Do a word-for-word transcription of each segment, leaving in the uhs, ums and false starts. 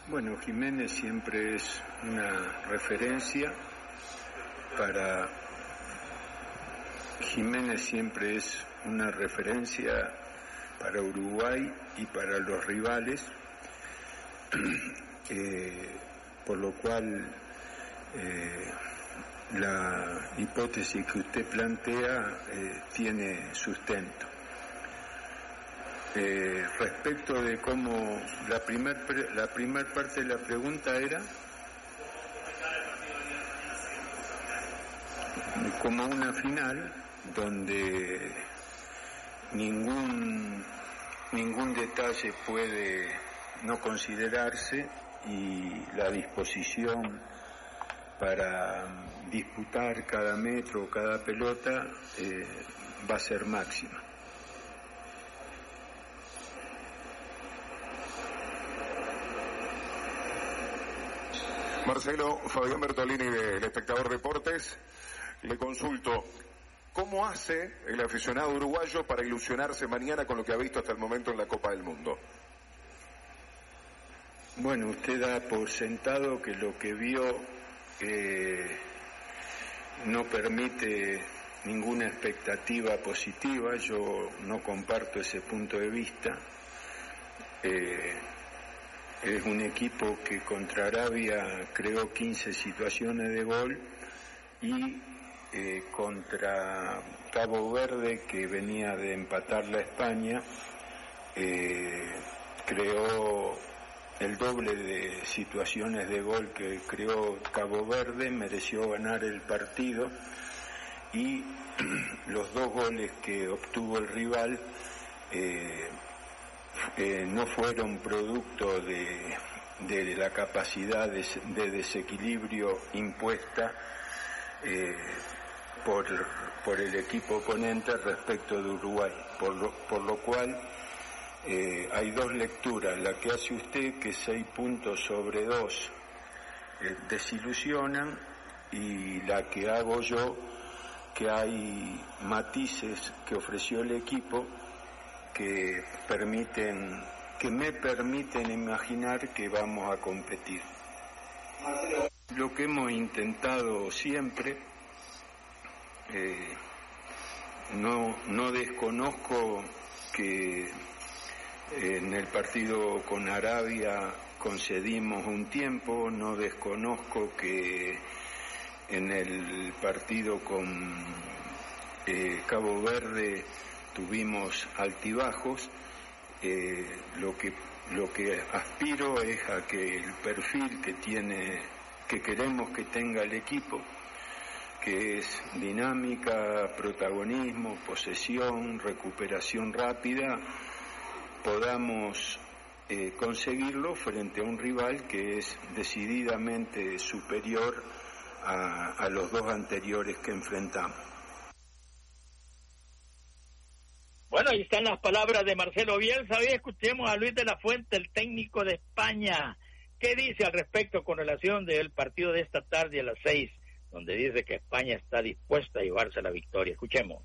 Bueno, Jiménez siempre es una referencia para Jiménez siempre es una referencia para Uruguay y para los rivales, eh, por lo cual eh, la hipótesis que usted plantea eh, tiene sustento. Eh, respecto de cómo la primer la primer parte de la pregunta era como una final donde ningún ningún detalle puede no considerarse y la disposición para disputar cada metro, cada pelota eh, va a ser máxima. Marcelo, Fabián Bertolini del Espectador Deportes, le consulto, ¿cómo hace el aficionado uruguayo para ilusionarse mañana con lo que ha visto hasta el momento en la Copa del Mundo? Bueno, usted da por sentado que lo que vio eh, no permite ninguna expectativa positiva. Yo no comparto ese punto de vista. Eh, Es un equipo que contra Arabia creó quince situaciones de gol y eh, contra Cabo Verde, que venía de empatar la España, eh, creó el doble de situaciones de gol que creó Cabo Verde, mereció ganar el partido y los dos goles que obtuvo el rival eh, Eh, no fueron producto de, de la capacidad de, de desequilibrio impuesta eh, por, por el equipo oponente respecto de Uruguay, por lo, por lo cual eh, hay dos lecturas, la que hace usted, que seis puntos sobre dos eh, desilusionan, y la que hago yo, que hay matices que ofreció el equipo que permiten, que me permiten imaginar que vamos a competir. Lo que hemos intentado siempre, eh, no, no desconozco que en el partido con Arabia concedimos un tiempo, no desconozco que en el partido con eh, Cabo Verde tuvimos altibajos. eh, lo que lo que aspiro es a que el perfil que tiene, que queremos que tenga el equipo, que es dinámica, protagonismo, posesión, recuperación rápida, podamos eh, conseguirlo frente a un rival que es decididamente superior a, a los dos anteriores que enfrentamos. Bueno, ahí están las palabras de Marcelo Bielsa. Hoy escuchemos a Luis de la Fuente, el técnico de España. ¿Qué dice al respecto con relación del partido de esta tarde a las seis, donde dice que España está dispuesta a llevarse la victoria? Escuchemos.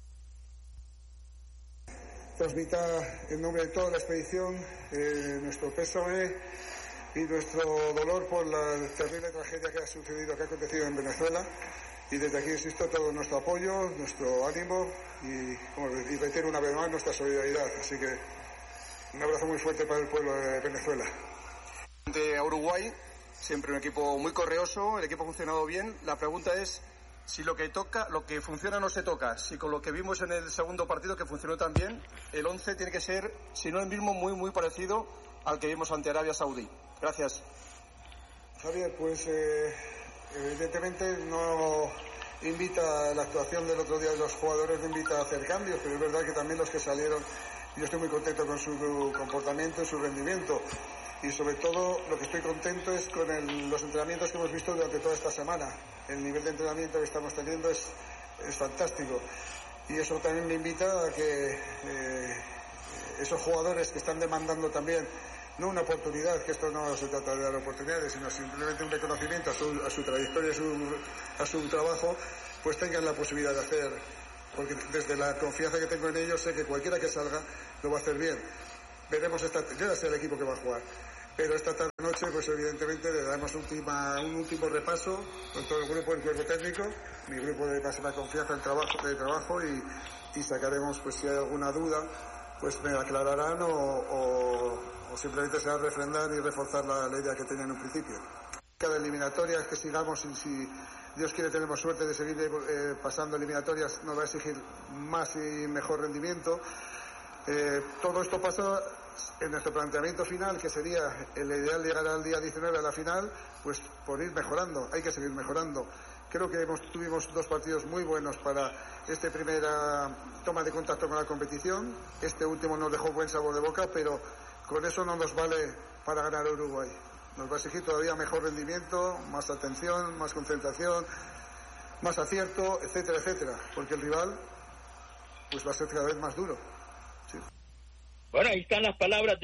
Transmita en nombre de toda la expedición eh, nuestro pésame y nuestro dolor por la terrible tragedia que ha sucedido, que ha acontecido en Venezuela. Y desde aquí insisto todo nuestro apoyo, nuestro ánimo y, como, y reitero una vez más nuestra solidaridad. Así que un abrazo muy fuerte para el pueblo de Venezuela. De Uruguay, siempre un equipo muy correoso, el equipo ha funcionado bien. La pregunta es si lo que toca, lo que funciona no se toca. Si con lo que vimos en el segundo partido, que funcionó tan bien, el once tiene que ser, si no el mismo, muy muy parecido al que vimos ante Arabia Saudí. Gracias. Javier, pues eh, evidentemente no invita la actuación del otro día de los jugadores, no invita a hacer cambios, pero es verdad que también los que salieron, yo estoy muy contento con su comportamiento y su rendimiento. Y sobre todo lo que estoy contento es con el, los entrenamientos que hemos visto durante toda esta semana. El nivel de entrenamiento que estamos teniendo es, es fantástico. Y eso también me invita a que eh, esos jugadores que están demandando también, no una oportunidad, que esto no se trata de dar oportunidades, sino simplemente un reconocimiento a su, a su trayectoria, a su, a su trabajo, pues tengan la posibilidad de hacer, porque desde la confianza que tengo en ellos sé que cualquiera que salga lo va a hacer bien. Veremos esta, yo ya sé el equipo que va a jugar. pero esta tarde noche pues evidentemente le damos última, un último repaso con todo el grupo, el cuerpo técnico, mi grupo de máxima confianza en trabajo, de trabajo y, y sacaremos, pues si hay alguna duda, pues me aclararán o, o, o simplemente será refrendar y reforzar la, la idea que tenía en un principio. Cada eliminatoria es que sigamos y si Dios quiere tenemos suerte de seguir eh, pasando eliminatorias, nos va a exigir más y mejor rendimiento. Eh, todo esto pasa en nuestro planteamiento final, que sería el ideal llegar al día diecinueve a la final, pues por ir mejorando, hay que seguir mejorando. Creo que hemos, tuvimos dos partidos muy buenos para esta primera toma de contacto con la competición. Este último nos dejó buen sabor de boca, pero con eso no nos vale para ganar a Uruguay. Nos va a exigir todavía mejor rendimiento, más atención, más concentración, más acierto, etcétera, etcétera, porque el rival pues va a ser cada vez más duro. Sí. Bueno, ahí están las palabras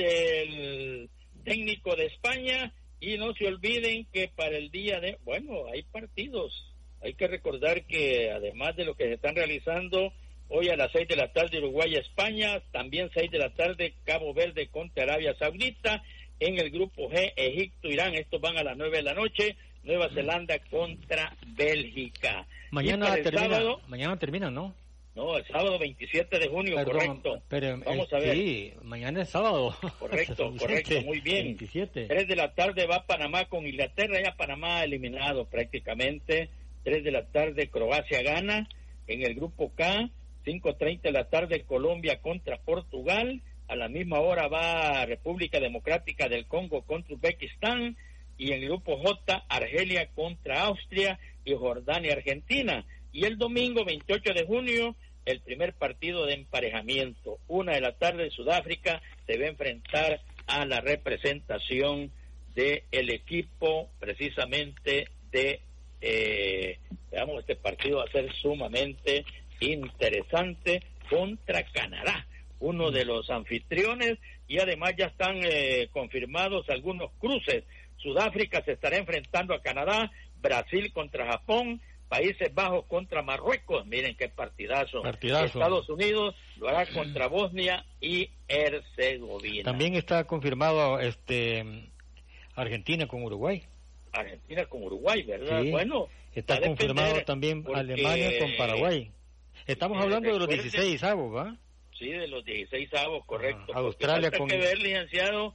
del técnico de España y no se olviden que para el día de... Bueno, hay partidos. Hay que recordar que además de lo que se están realizando hoy a las seis de la tarde Uruguay-España, también seis de la tarde Cabo Verde contra Arabia Saudita, en el grupo G, Egipto-Irán, estos van a las nueve de la noche, Nueva Zelanda contra Bélgica. Mañana termina, sábado, mañana termina, ¿no? No, el sábado veintisiete de junio, Perdón, correcto. Pero, Vamos eh, a ver. Sí, mañana es sábado. Correcto, correcto, muy bien. veintisiete. tres de la tarde va Panamá con Inglaterra, ya Panamá eliminado prácticamente. tres de la tarde Croacia gana en el grupo K. cinco treinta de la tarde Colombia contra Portugal. A la misma hora va República Democrática del Congo contra Uzbekistán. Y en el grupo J, Argelia contra Austria y Jordania, Argentina. Y el domingo veintiocho de junio, el primer partido de emparejamiento. Una de la tarde, Sudáfrica se va a enfrentar a la representación del equipo precisamente de, eh, veamos, este partido va a ser sumamente interesante contra Canadá, uno de los anfitriones, y además ya están eh, confirmados algunos cruces. Sudáfrica se estará enfrentando a Canadá, Brasil contra Japón, Países Bajos contra Marruecos, miren qué partidazo. partidazo. Estados Unidos lo hará contra Bosnia y Herzegovina. También está confirmado este Argentina con Uruguay. Argentina con Uruguay, ¿verdad? Sí, bueno, está confirmado también Alemania con Paraguay. Estamos hablando de los dieciséis avos, ¿va? Sí, de los dieciséis avos, correcto. Ah, Australia con... que ver, licenciado,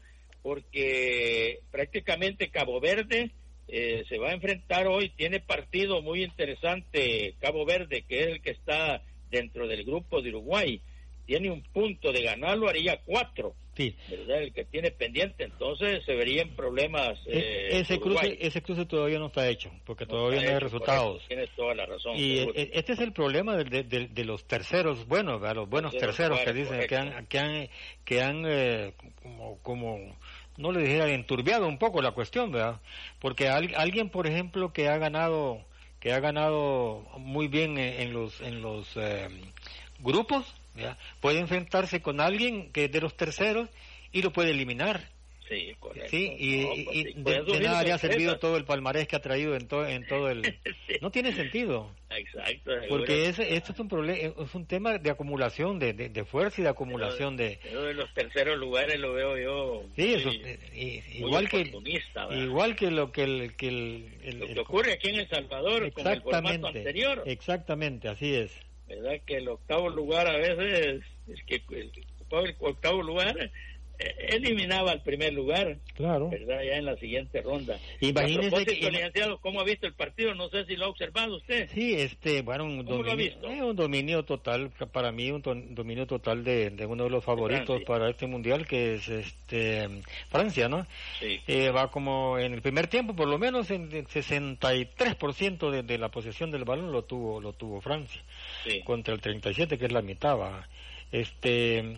porque prácticamente Cabo Verde eh, se va a enfrentar hoy, tiene partido muy interesante Cabo Verde, que es el que está dentro del grupo de Uruguay, tiene un punto de ganarlo, haría cuatro, sí, ¿verdad? El que tiene pendiente, entonces se verían problemas. Eh, ese cruce ese cruce todavía no está hecho, porque no todavía no hay hecho, resultados. Correcto, tienes toda la razón. Y seguro. Este es el problema de, de, de los terceros buenos, ¿verdad? Los buenos terceros, terceros que dicen correcto. que han, que han, que han eh, como, como, no le dijera, enturbiado un poco la cuestión, ¿verdad? Porque al, alguien, por ejemplo, que ha ganado, que ha ganado muy bien en, en los, en los eh, grupos, ¿ya? Puede enfrentarse con alguien que es de los terceros y lo puede eliminar. Sí, correcto. Sí, y, no, y, pues, y sí, de, de nada habría servido todo el palmarés que ha traído en todo en todo el sí. No tiene sentido. Exacto. Porque es, esto es un problema, es un tema de acumulación de, de, de fuerza y de acumulación pero, de pero de los terceros lugares lo veo yo. Sí, muy, eso y, igual que igual que lo que el que el, el lo que el, ocurre aquí en El Salvador con el formato anterior. Exactamente, así es. ¿Verdad? Que el octavo lugar a veces, es que el, el octavo lugar eh, eliminaba al primer lugar, claro, ¿verdad? Ya en la siguiente ronda. Imagínese que... licenciado, ¿cómo ha visto el partido? No sé si lo ha observado usted. Sí, este, bueno, un dominio, eh, un dominio total, para mí un to dominio total de, de uno de los favoritos de para este mundial, que es este Francia, ¿no? Sí. Eh, va como en el primer tiempo, por lo menos en el sesenta y tres por ciento de, de la posesión del balón lo tuvo lo tuvo Francia. Sí. Contra el treinta y siete, que es la mitad, va. Este,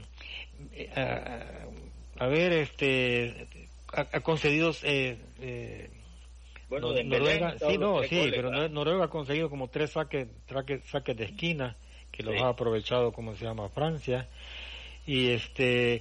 a, a ver, este, ha, ha concedido, eh, eh, bueno, no, de Noruega, Belén, sí, no, sí, goles, pero ¿verdad? Noruega ha conseguido como tres saques, saques, saques de esquina, que los sí. ha aprovechado, como se llama, Francia, y este,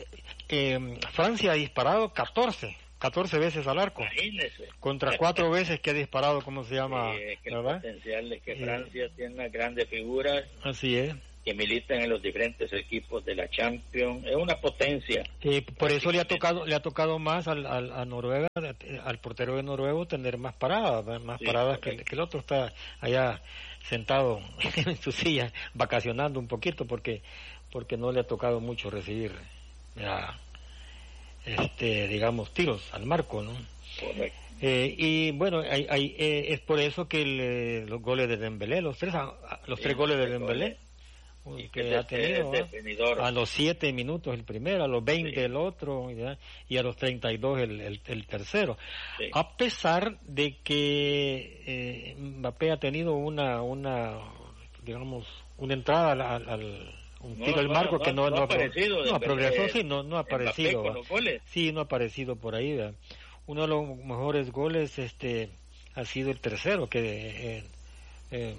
eh, Francia ha disparado catorce veces al arco. Imagínese. Contra cuatro veces que ha disparado, ¿cómo se llama? Sí, es que el potencial es que Francia eh, tiene unas grandes figuras. Así es. que militan en los diferentes equipos de la Champions. Es una potencia. Eh, por eso le ha tocado le ha tocado más al, al, a Noruega, al portero de Noruega, tener más paradas, más sí, paradas que, que el otro está allá sentado en su silla, vacacionando un poquito, porque porque no le ha tocado mucho recibir, ya, este, digamos, tiros al marco, ¿no? Correcto. Eh, y bueno, hay, hay, eh, es por eso que el, eh, los goles de Dembélé, los tres, los sí, tres goles de Dembélé, que, que ha tenido ¿eh? a los siete minutos el primero, a los veinte sí. el otro, ¿ya? Y a los treinta y dos el, el, el tercero. Sí. A pesar de que eh, Mbappé ha tenido una, una, digamos, una entrada al, al, al un tiro no, al marco no, que no, no, no, no ha aparecido, no, progresó, sí, no, no ha aparecido, con los goles. Sí, no ha aparecido por ahí, ¿verdad? Uno de los mejores goles este ha sido el tercero, que eh, eh,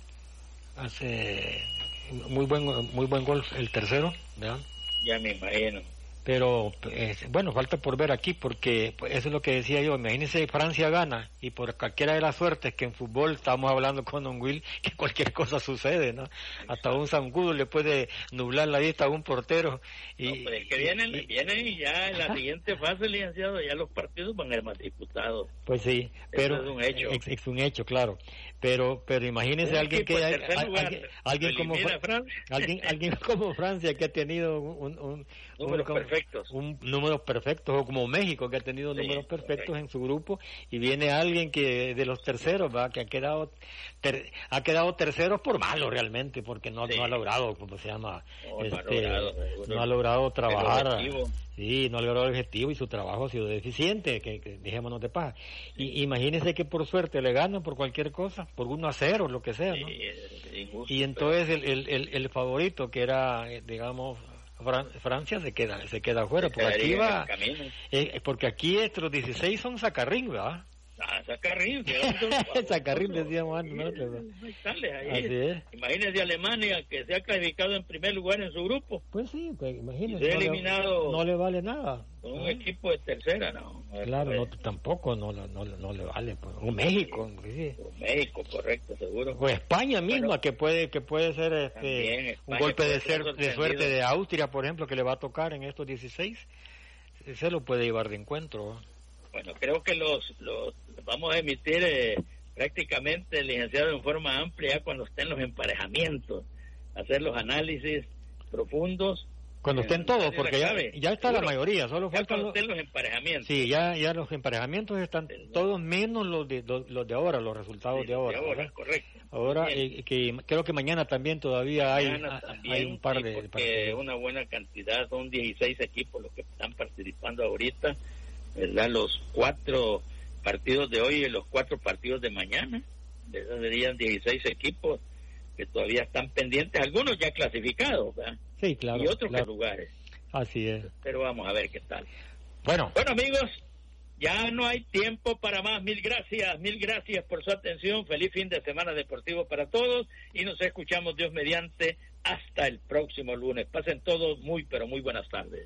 hace muy buen muy buen gol el tercero, ¿verdad? Ya me imagino. Pero eh, bueno, falta por ver aquí, porque pues, eso es lo que decía yo. Imagínense, Francia gana, y por cualquiera de las suertes, que en fútbol estamos hablando con Don Will, que cualquier cosa sucede, ¿no? Hasta un zancudo le puede nublar la vista a un portero. Y, no, pues es que vienen y, vienen y ya en la siguiente fase, licenciado, ya los partidos van a ser más disputados. Pues sí, pero eso es un hecho. Es, es un hecho, claro. Pero pero imagínense a alguien que hay, alguien, alguien como alguien alguien como Francia, que ha tenido un, un números un, perfectos un números perfectos, o como México, que ha tenido sí, números perfectos correcto. En su grupo, y viene alguien que de los terceros, va, que ha quedado ter, ha quedado terceros por malo realmente, porque no, sí. no ha logrado, como se llama, no, este, no, ha logrado, no ha logrado trabajar. Sí, no ha logrado el objetivo, y su trabajo ha sido deficiente, que, que dejémonos de paja. Y imagínense que por suerte le ganan por cualquier cosa, por uno a cero, lo que sea, ¿no? Sí, es injusto, y entonces pero... el, el, el favorito, que era, digamos, Fran- Francia, se queda se queda afuera, se porque aquí va, eh, porque aquí estos dieciséis son sacarrín, ¿verdad? Ah, Sacarrín, Sacarrín decíamos antes, ¿no? Así es. Imagínese Alemania, que se ha clasificado en primer lugar en su grupo. Pues sí, pues imagínese. Se ha no eliminado. Le, no le vale nada. Con un ¿eh? equipo de tercera, no. Claro, no, tampoco, no, no, no, no le vale. Pues. O México, sí. O México, correcto, seguro. O España misma, bueno, que puede que puede ser este un golpe de, ser, de suerte de Austria, por ejemplo, que le va a tocar en estos dieciséis. Se lo puede llevar de encuentro. Bueno, creo que los, los vamos a emitir eh, prácticamente, licenciado, en forma amplia cuando estén los emparejamientos, hacer los análisis profundos. Cuando estén todos, porque ya, ya está seguro. La mayoría, solo faltan los, los emparejamientos. Sí, ya ya los emparejamientos están el, todos menos los de los, los de ahora, los resultados sí, de ahora. De ahora, correcto. Ahora, eh, que creo que mañana también todavía mañana hay, también, hay un par sí, de porque partidos. Una buena cantidad, son dieciséis equipos los que están participando ahorita, ¿verdad? Los cuatro partidos de hoy y los cuatro partidos de mañana, esos serían dieciséis equipos que todavía están pendientes, algunos ya clasificados, ¿verdad? Sí, claro. Y otros claro. que lugares. Así es. Pero vamos a ver qué tal. Bueno. Bueno, amigos, ya no hay tiempo para más. Mil gracias, mil gracias por su atención. Feliz fin de semana deportivo para todos y nos escuchamos, Dios mediante, hasta el próximo lunes. Pasen todos muy, pero muy buenas tardes.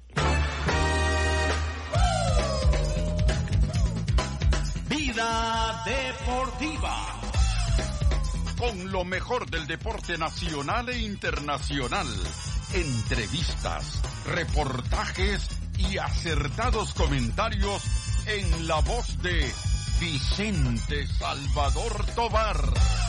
Vida Deportiva, con lo mejor del deporte nacional e internacional. Entrevistas, reportajes y acertados comentarios en la voz de Vicente Salvador Tovar.